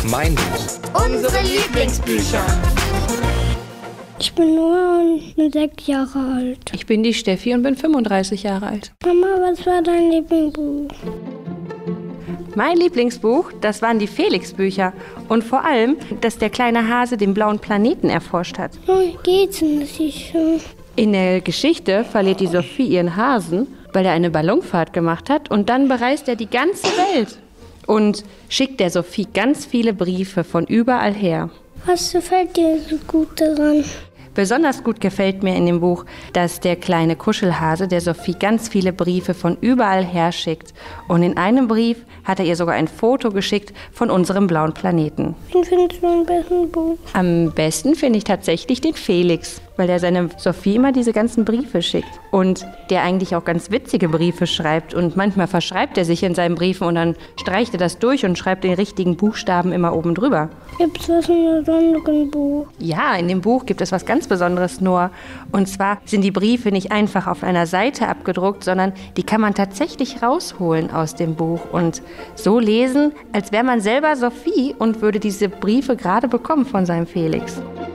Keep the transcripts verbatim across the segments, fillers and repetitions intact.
Mein Buch. Unsere Lieblingsbücher. Ich bin Noah und bin sechs Jahre alt. Ich bin die Steffi und bin fünfunddreißig Jahre alt. Mama, was war dein Lieblingsbuch? Mein Lieblingsbuch, das waren die Felix-Bücher. Und vor allem, dass der kleine Hase den blauen Planeten erforscht hat. Oh, geht's denn sicher? In der Geschichte verliert die Sophie ihren Hasen, weil er eine Ballonfahrt gemacht hat. Und dann bereist er die ganze Welt und schickt der Sophie ganz viele Briefe von überall her. Was gefällt dir so gut daran? Besonders gut gefällt mir in dem Buch, dass der kleine Kuschelhase der Sophie ganz viele Briefe von überall her schickt. Und in einem Brief hat er ihr sogar ein Foto geschickt von unserem blauen Planeten. Wen findest du am besten Buch? Am besten finde ich tatsächlich den Felix, weil er seine Sophie immer diese ganzen Briefe schickt. Und der eigentlich auch ganz witzige Briefe schreibt. Und manchmal verschreibt er sich in seinen Briefen und dann streicht er das durch und schreibt den richtigen Buchstaben immer oben drüber. Gibt's was in einem besonderen Buch? Ja, in dem Buch gibt es was ganz Besonderes, Noah. Und zwar sind die Briefe nicht einfach auf einer Seite abgedruckt, sondern die kann man tatsächlich rausholen aus dem Buch und so lesen, als wäre man selber Sophie und würde diese Briefe gerade bekommen von seinem Felix.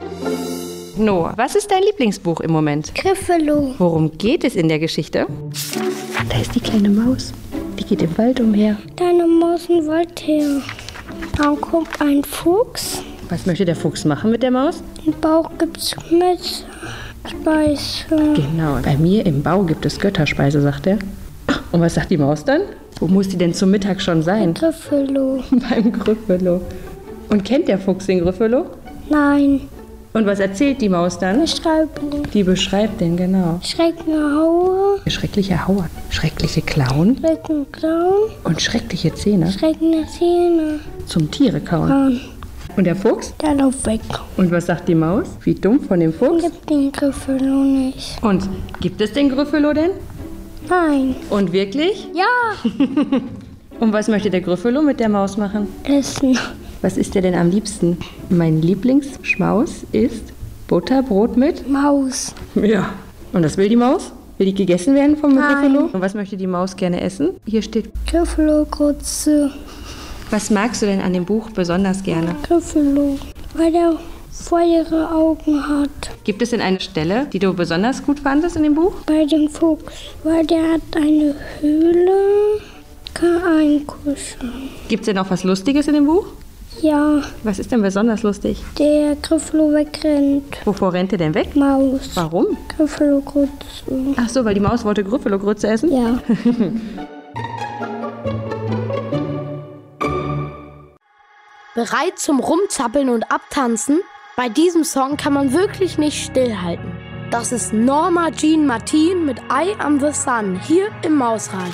Noah, was ist dein Lieblingsbuch im Moment? Griffelo. Worum geht es in der Geschichte? Da ist die kleine Maus. Die geht im Wald umher. Deine Maus im Wald her. Dann kommt ein Fuchs. Was möchte der Fuchs machen mit der Maus? Im Bauch gibt's Messer, Speise. Genau, bei mir im Bau gibt es Götterspeise, sagt er. Und was sagt die Maus dann? Wo muss die denn zum Mittag schon sein? Griffelo. Beim Griffelo. Und kennt der Fuchs den Griffelo? Nein. Und was erzählt die Maus dann? Beschreibung. Die beschreibt den, genau. Schreckliche Haue. Schreckliche Haue, schreckliche Klauen Schrecken Klauen. und schreckliche Zähne Schreckende Zähne. zum Tiere kauen. Kauen. Und der Fuchs? Der läuft weg. Und was sagt die Maus? Wie dumm von dem Fuchs. Gibt den Griffelo nicht. Und gibt es den Griffelo denn? Nein. Und wirklich? Ja. Und was möchte der Griffelo mit der Maus machen? Essen. Was isst er denn am liebsten? Mein Lieblingsschmaus ist Butterbrot mit? Maus. Ja. Und das will die Maus? Will die gegessen werden vom Nein. Griffelo? Und was möchte die Maus gerne essen? Hier steht. Griffelo-Grütze. Was magst du denn an dem Buch besonders gerne? Griffelo. Weil er feuere Augen hat. Gibt es denn eine Stelle, die du besonders gut fandest in dem Buch? Bei dem Fuchs. Weil der hat eine Höhle. Kann einkuscheln. Gibt es denn auch was Lustiges in dem Buch? Ja. Was ist denn besonders lustig? Der Griffelo wegrennt. Wovor rennt er denn weg? Maus. Warum? Griffelo-Grütze. Ach so, weil die Maus wollte Griffelo-Grütze essen? Ja. Bereit zum Rumzappeln und Abtanzen? Bei diesem Song kann man wirklich nicht stillhalten. Das ist Norma Jean Martin mit Eye on the Sun hier im Mausradio.